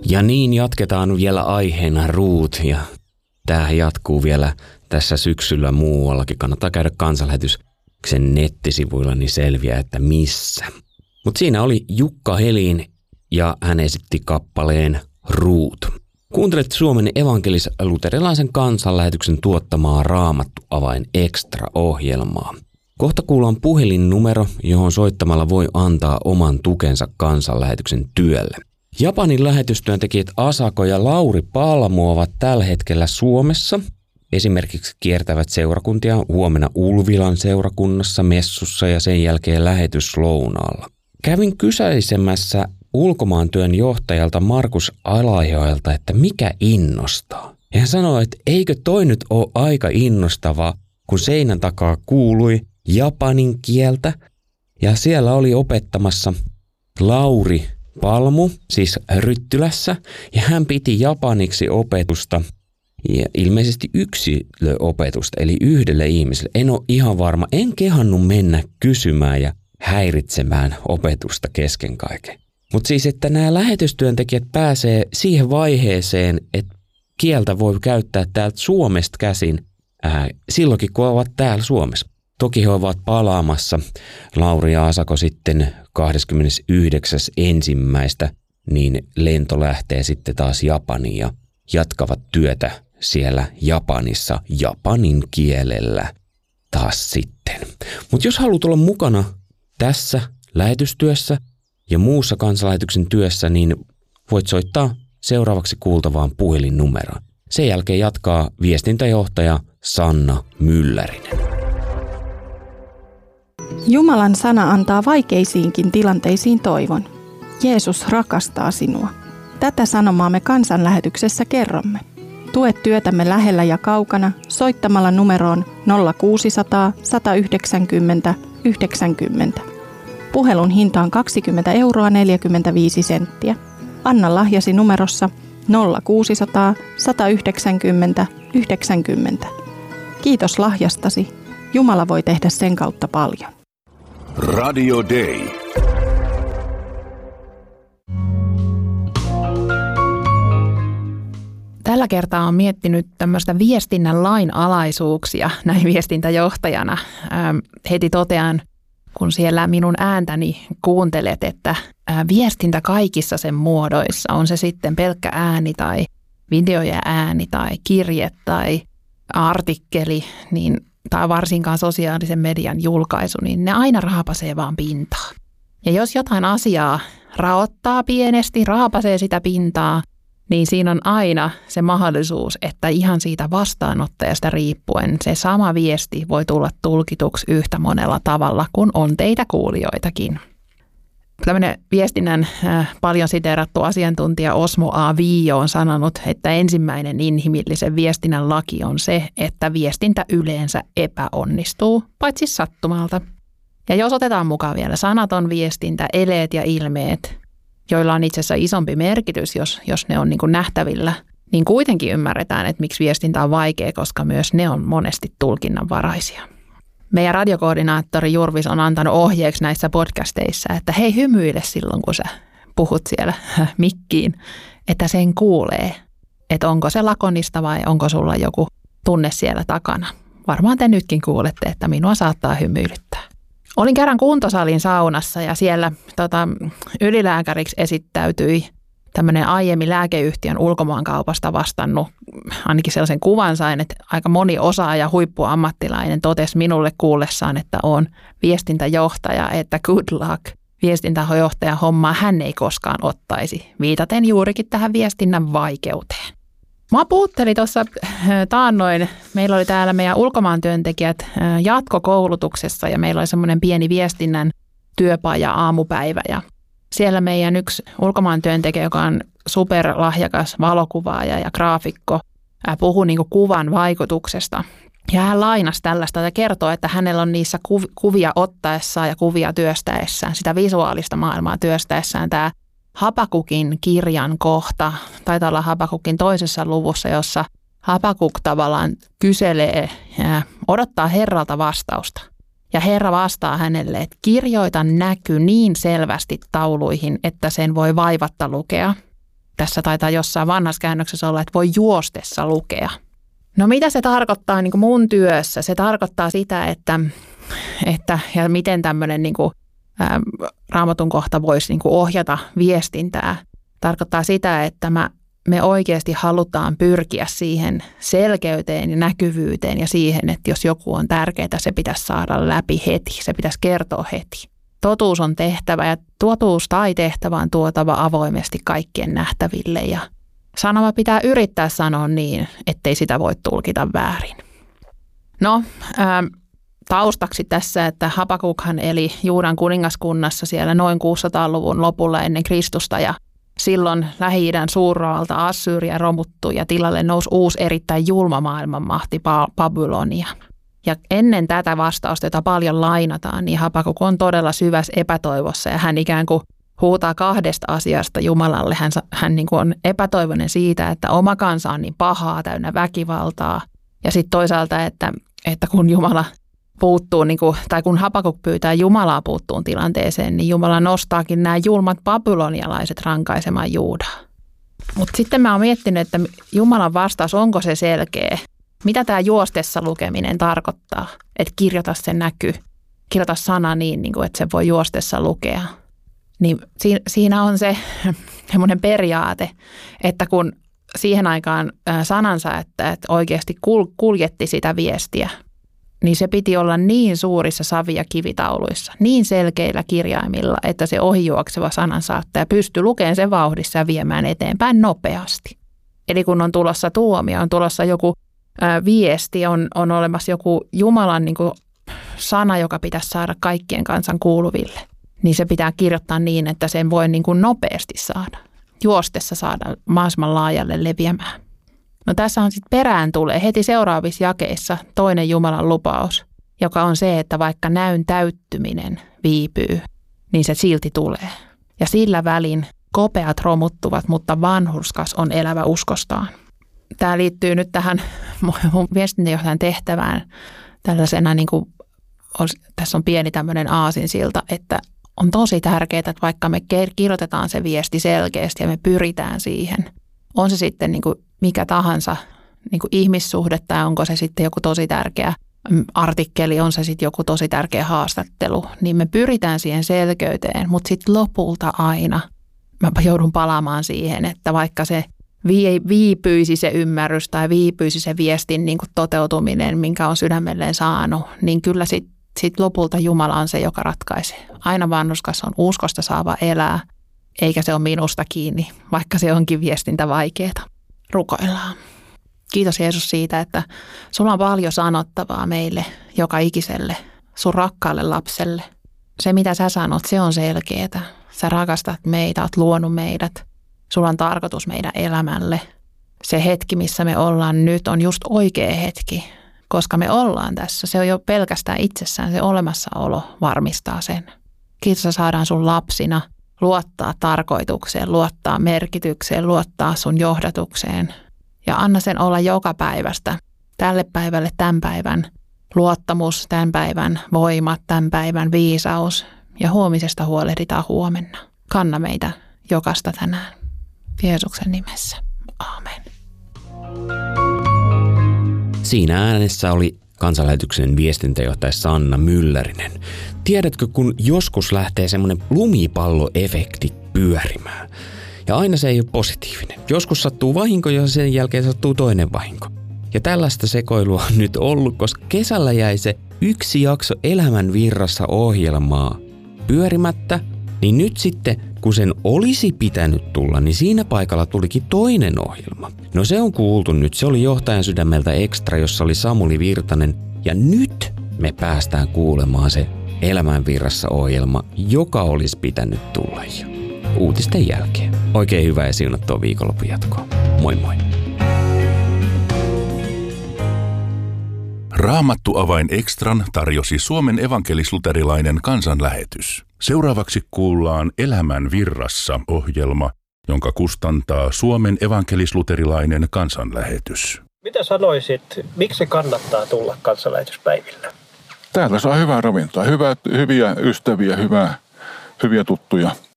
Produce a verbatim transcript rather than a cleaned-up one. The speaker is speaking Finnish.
Ja niin jatketaan vielä aiheena ruut ja tämähän jatkuu vielä tässä syksyllä muuallakin. Kannattaa käydä Kansanlähetyksen nettisivuilla, niin selviää, että missä. Mutta siinä oli Jukka Helin ja hän esitti kappaleen Ruut. Kuuntelet Suomen evankelis-luterilaisen Kansanlähetyksen tuottamaa Raamattu avain extra-ohjelmaa. Kohta kuullaan puhelinnumero, johon soittamalla voi antaa oman tukensa Kansanlähetyksen työlle. Japanin lähetystyöntekijät Asako ja Lauri Palmu ovat tällä hetkellä Suomessa. Esimerkiksi kiertävät seurakuntia huomenna Ulvilan seurakunnassa, messussa ja sen jälkeen lähetyslounaalla. Kävin kysäisemässä ulkomaantyön johtajalta Markus Alajoelta, että mikä innostaa. Ja hän sanoi, että eikö toi nyt ole aika innostavaa, kun seinän takaa kuului japanin kieltä ja siellä oli opettamassa Lauri Palmu, siis Ryttylässä, ja hän piti japaniksi opetusta ja ilmeisesti yksilöopetusta, eli yhdelle ihmiselle. En ole ihan varma, en kehannut mennä kysymään ja häiritsemään opetusta kesken kaiken. Mutta siis, että nämä lähetystyöntekijät pääsee siihen vaiheeseen, että kieltä voi käyttää täältä Suomesta käsin ää, silloinkin, kun ovat täällä Suomessa. Toki he ovat palaamassa, Lauri ja Asako sitten kahdeskymmenesyhdeksäs ensimmäistä niin lento lähtee sitten taas Japaniin ja jatkavat työtä siellä Japanissa japanin kielellä taas sitten. Mutta jos haluat olla mukana tässä lähetystyössä ja muussa Kansanlähetyksen työssä, niin voit soittaa seuraavaksi kuultavaan puhelinnumeroon. Sen jälkeen jatkaa viestintäjohtaja Sanna Myllärinen. Jumalan sana antaa vaikeisiinkin tilanteisiin toivon. Jeesus rakastaa sinua. Tätä sanomaa me Kansanlähetyksessä kerromme. Tue työtämme lähellä ja kaukana soittamalla numeroon nolla kuusisataa, sata yhdeksänkymmentä, yhdeksänkymmentä. Puhelun hinta on kaksikymmentä euroa neljäkymmentäviisi senttiä. Anna lahjasi numerossa nolla kuusisataa, sata yhdeksänkymmentä, yhdeksänkymmentä. Kiitos lahjastasi. Jumala voi tehdä sen kautta paljon. Radio Day. Tällä kertaa olen miettinyt tämmöistä viestinnän lainalaisuuksia näin viestintäjohtajana. Ähm, heti totean, kun siellä minun ääntäni kuuntelet, että äh, viestintä kaikissa sen muodoissa, on se sitten pelkkä ääni tai video ja ääni tai kirje tai artikkeli, niin tai varsinkaan sosiaalisen median julkaisu, niin ne aina raapasee vaan pintaa. Ja jos jotain asiaa raottaa pienesti, raapasee sitä pintaa, niin siinä on aina se mahdollisuus, että ihan siitä vastaanottajasta riippuen se sama viesti voi tulla tulkituksi yhtä monella tavalla, kun on teitä kuulijoitakin. Tällainen viestinnän äh, paljon siteerattu asiantuntija Osmo A. Viio on sanonut, että ensimmäinen inhimillisen viestinnän laki on se, että viestintä yleensä epäonnistuu, paitsi sattumalta. Ja jos otetaan mukaan vielä sanaton viestintä, eleet ja ilmeet, joilla on itse asiassa isompi merkitys, jos, jos ne on niin kuin nähtävillä, niin kuitenkin ymmärretään, että miksi viestintä on vaikea, koska myös ne on monesti tulkinnanvaraisia. Meidän radiokoordinaattori Jurvis on antanut ohjeeksi näissä podcasteissa, että hei, hymyile silloin, kun sä puhut siellä mikkiin, että sen kuulee, että onko se lakonista vai onko sulla joku tunne siellä takana. Varmaan te nytkin kuulette, että minua saattaa hymyilyttää. Olin kerran kuntosalin saunassa ja siellä tota, ylilääkäriksi esittäytyi tämmöinen aiemmin lääkeyhtiön ulkomaankaupasta vastannut, ainakin sellaisen kuvan sain, että aika moni osaaja huippuammattilainen totesi minulle kuullessaan, että on viestintäjohtaja, että good luck. Viestintäjohtajan hommaa hän ei koskaan ottaisi, viitaten juurikin tähän viestinnän vaikeuteen. Mä puhuttelin tuossa taannoin, meillä oli täällä meidän ulkomaantyöntekijät jatkokoulutuksessa ja meillä oli semmoinen pieni viestinnän työpaja aamupäivä ja siellä meidän yksi ulkomaantyöntekijä, joka on superlahjakas valokuvaaja ja graafikko, puhui niin kuin kuvan vaikutuksesta. Ja hän lainasi tällaista ja kertoo, että hänellä on niissä kuvia ottaessaan ja kuvia työstäessään, sitä visuaalista maailmaa työstäessään tämä Habakukin kirjan kohta, taitaa olla Habakukin toisessa luvussa, jossa Habakuk tavallaan kyselee ja odottaa Herralta vastausta. Ja Herra vastaa hänelle, että kirjoita näky niin selvästi tauluihin, että sen voi vaivatta lukea. tässä taitaa jossain vanhassa käännöksessä olla, että voi juostessa lukea. No mitä se tarkoittaa niin kuin mun työssä? Se tarkoittaa sitä, että, että ja miten tämmöinen niin kuin, ä, Raamatun kohta voisi niin kuin ohjata viestintää. Tarkoittaa sitä, että mä, me oikeasti halutaan pyrkiä siihen selkeyteen ja näkyvyyteen ja siihen, että jos joku on tärkeää, se pitäisi saada läpi heti, se pitäisi kertoa heti. Totuus on tehtävä ja totuus tai tehtävä on tuotava avoimesti kaikkien nähtäville ja sanoma pitää yrittää sanoa niin, ettei sitä voi tulkita väärin. No, ää, taustaksi tässä, että Habakukhan eli Juudan kuningaskunnassa siellä noin kuusisataaluvun lopulla ennen Kristusta ja silloin Lähi-idän suurvalta Assyria romuttui ja tilalle nousi uusi erittäin julma maailmanmahti Babylonia. Ja ennen tätä vastausta, jota paljon lainataan, niin Habakuk on todella syvässä epätoivossa ja hän ikään kuin huutaa kahdesta asiasta Jumalalle. Hän, hän niin kuin on epätoivoinen siitä, että oma kansa on niin pahaa, täynnä väkivaltaa. Ja sitten toisaalta, että, että kun Jumala puuttuu, niin kuin, tai kun Habakuk pyytää Jumalaa puuttuun tilanteeseen, niin Jumala nostaakin nämä julmat babylonialaiset rankaisemaan Juudaa. Mutta sitten mä oon miettinyt, että Jumalan vastaus, onko se selkeä? Mitä tämä juostessa lukeminen tarkoittaa? Että kirjoita se näky, kirjoita sana niin, niin kuin, että se voi juostessa lukea. Niin siinä on se semmoinen periaate, että kun siihen aikaan sanansa, että oikeasti kuljetti sitä viestiä, niin se piti olla niin suurissa savi- ja kivitauluissa, niin selkeillä kirjaimilla, että se ohijuokseva sanansaattaja pystyi lukemaan sen vauhdissa ja viemään eteenpäin nopeasti. Eli kun on tulossa tuomio, on tulossa joku ää, viesti, on, on olemassa joku Jumalan niin kuin sana, joka pitäisi saada kaikkien kansan kuuluville, niin se pitää kirjoittaa niin, että sen voi niin kuin nopeasti saada, juostessa saada mahdollisimman laajalle leviämään. No tässä on sitten perään tulee heti seuraavissa jakeissa toinen Jumalan lupaus, joka on se, että vaikka näyn täyttyminen viipyy, niin se silti tulee. Ja sillä välin kopeat romuttuvat, mutta vanhurskas on elävä uskostaan. Tämä liittyy nyt tähän mun viestintäjohtajan tehtävään tällaisena, niin kuin, tässä on pieni tämmöinen aasinsilta, että on tosi tärkeää, että vaikka me kirjoitetaan se viesti selkeästi ja me pyritään siihen, on se sitten niin kuin mikä tahansa niin kuin ihmissuhde tai onko se sitten joku tosi tärkeä artikkeli, on se sitten joku tosi tärkeä haastattelu, niin me pyritään siihen selkeyteen, mutta sitten lopulta aina mä joudun palaamaan siihen, että vaikka se viipyisi se ymmärrys tai viipyisi se viestin niin kuin toteutuminen, minkä on sydämelleen saanut, niin kyllä sitten sit lopulta Jumala on se, joka ratkaisee. Aina vanhurskas on uskosta saava elää, eikä se ole minusta kiinni, vaikka se onkin viestintä vaikeaa. Rukoillaan. Kiitos Jeesus siitä, että sulla on paljon sanottavaa meille, joka ikiselle, sun rakkaalle lapselle. Se mitä sä sanot, se on selkeää. Sä rakastat meitä, oot luonut meidät. Sulla on tarkoitus meidän elämälle. Se hetki, missä me ollaan nyt, on just oikea hetki, koska me ollaan tässä. Se on jo pelkästään itsessään, se olemassaolo varmistaa sen. Kiitos, että saadaan sun lapsina luottaa tarkoitukseen, luottaa merkitykseen, luottaa sun johdatukseen. Ja anna sen olla joka päivästä, tälle päivälle tämän päivän luottamus, tämän päivän voimat, tämän päivän viisaus. Ja huomisesta huolehditaan huomenna. Kanna meitä jokaista tänään. Jeesuksen nimessä. Aamen. Siinä äänessä oli Kansanlähetyksen viestintäjohtaja Sanna Myllärinen. Tiedätkö, kun joskus lähtee semmoinen lumipalloefekti pyörimään? Ja aina se ei ole positiivinen. Joskus sattuu vahinko ja sen jälkeen sattuu toinen vahinko. Ja tällaista sekoilua on nyt ollut, koska kesällä jäi se yksi jakso Elämän virrassa -ohjelmaa pyörimättä, niin nyt sitten, kun sen olisi pitänyt tulla, niin siinä paikalla tulikin toinen ohjelma. No se on kuultu nyt, se oli Johtajan sydämeltä Extra, jossa oli Samuli Virtanen, ja nyt me päästään kuulemaan se Elämän virrassa -ohjelma, joka olisi pitänyt tulla jo uutisten jälkeen. Oikein hyvää ja siunattua viikonlopun jatkoa. Moi moi! Raamattuavain Extran tarjosi Suomen evankelis-luterilainen kansanlähetys. Seuraavaksi kuullaan Elämän virrassa -ohjelma, jonka kustantaa Suomen evankelis-luterilainen kansanlähetys. Mitä sanoisit, miksi kannattaa tulla kansanlähetyspäivillä? Täällä saa hyvää ravintoa, hyvää, hyviä ystäviä, hyvää, hyviä tuttuja.